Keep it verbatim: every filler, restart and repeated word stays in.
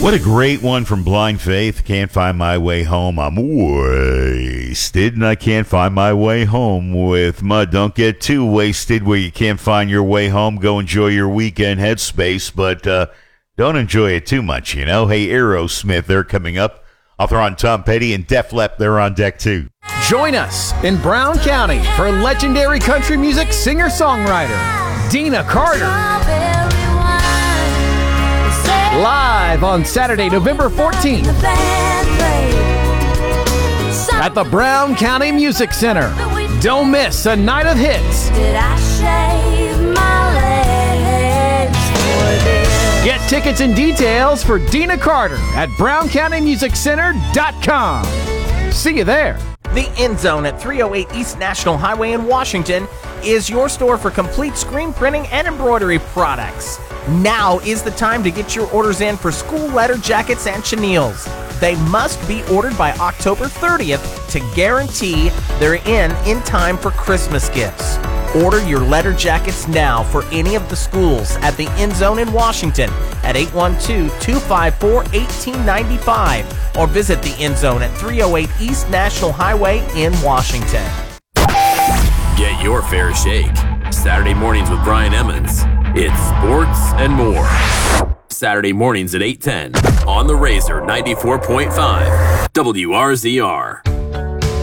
What a great one from Blind Faith. Can't find my way home. I'm wasted and I can't find my way home with mud. Don't get too wasted where you can't find your way home. Go enjoy your weekend headspace, but uh, don't enjoy it too much, you know. Hey, Aerosmith, they're coming up. Author on Tom Petty and Def Leppard, they're on deck too. Join us in Brown County for legendary country music singer-songwriter Deana Carter. Live on Saturday, November fourteenth at the Brown County Music Center. Don't miss a night of hits. Get tickets and details for Deana Carter at brown county music center dot com. See you there. The End Zone at three oh eight East National Highway in Washington is your store for complete screen printing and embroidery products. Now is the time to get your orders in for school letter jackets and chenilles. They must be ordered by October thirtieth to guarantee they're in in time for Christmas gifts. Order your letter jackets now for any of the schools at the End Zone in Washington at eight one two, two five four, one eight nine five or visit the End Zone at three oh eight East National Highway in Washington. Get your fair shake. Saturday mornings with Brian Emmons. It's sports and more. Saturday mornings at eight ten on the Razor ninety-four point five W R Z R.